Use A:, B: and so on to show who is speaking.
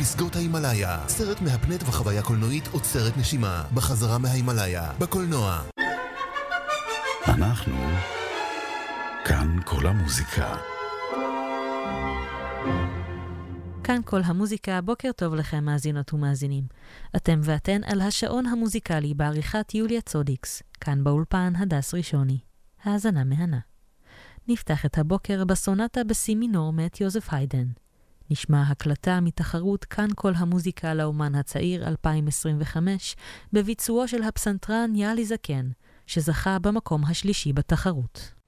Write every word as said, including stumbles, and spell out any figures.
A: פסגות ההימאליה, סרט מהפנט וחוויה קולנועית עוצרת נשימה, בחזרה מההימאליה, בקולנוע.
B: אנחנו כאן כל המוזיקה.
C: כאן כל המוזיקה, בוקר טוב לכם מאזינות ומאזינים. אתם ואתן על השעון המוזיקלי בעריכת יוליה צודיקס, כאן באולפן הדס ראשוני. האזנה מהנה. נפתח את הבוקר בסונטה בסי מינור מאת יוזף היידן. נשמע הקלטה מתחרות כאן כל המוזיקה לאומן הצעיר אלפיים עשרים וחמש, בביצועו של הפסנתרן יאלי זקן, שזכה במקום השלישי בתחרות.